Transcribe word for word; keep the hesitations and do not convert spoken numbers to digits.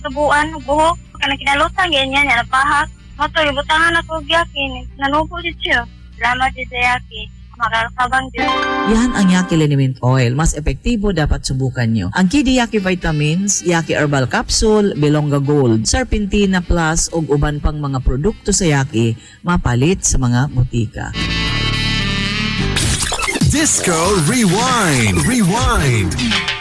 tubuan, buhok, kana kinalutan, ganyan, yan, napahak. Mato, ibutangan ako yakin, nanubo din siya. Salamat din sa yakin. Makakabang din. Yan ang Yaki Liniment Oil. Mas epektibo dapat subukan nyo. Ang Kidi Yaki Vitamins, Yaki Herbal Capsule, Belonga Gold, Serpentina Plus ug uban pang mga produkto sa Yaki mapalit sa mga butika. Disco Rewind. Rewind.